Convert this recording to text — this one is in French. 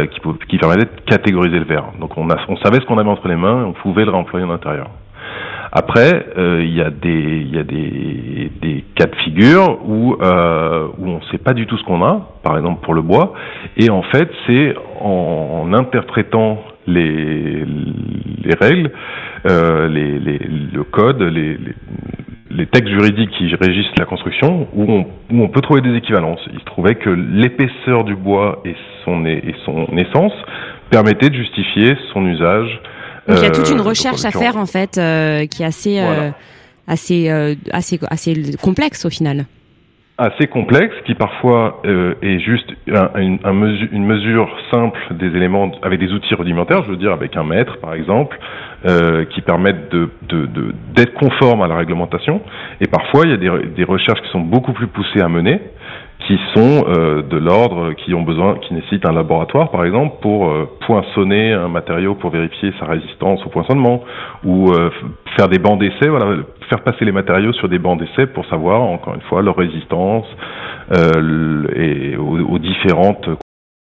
qui permettait de catégoriser le verre. Donc on savait ce qu'on avait entre les mains et on pouvait le réemployer en intérieur. Après, il y a des cas de figure où on ne sait pas du tout ce qu'on a, par exemple pour le bois, et en fait c'est en interprétant les règles, le code, les textes juridiques qui régissent la construction, où on peut trouver des équivalences. Il se trouvait que l'épaisseur du bois et son essence permettaient de justifier son usage. Donc il y a toute une recherche à faire en fait, qui est assez complexe au final. Assez complexe, qui parfois est juste une mesure simple des éléments avec des outils rudimentaires, je veux dire avec un mètre par exemple, qui permettent d'être conformes à la réglementation. Et parfois il y a des recherches qui sont beaucoup plus poussées à mener, qui sont de l'ordre, qui nécessitent un laboratoire par exemple pour poinçonner un matériau pour vérifier sa résistance au poinçonnement, ou faire des bancs d'essai, faire passer les matériaux sur des bancs d'essai pour savoir encore une fois leur résistance et aux différentes